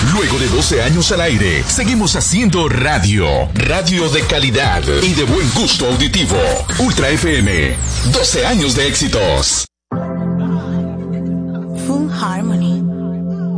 Luego de 12 años al aire, seguimos haciendo radio. Radio de calidad y de buen gusto auditivo. Ultra FM. 12 años de éxitos. Full Harmony.